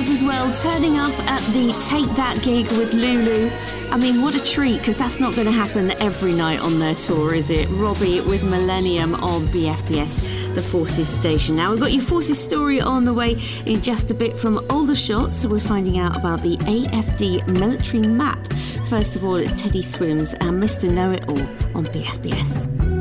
Baz as well, turning up at the Take That gig with Lulu. I mean, what a treat, because that's not going to happen every night on their tour, is it? Robbie with Millennium on BFBS, the Forces station. Now, we've got your Forces story on the way in just a bit from Aldershot, so we're finding out about the AFD military map. First of all, it's Teddy Swims and Mr. Know-It-All on BFBS.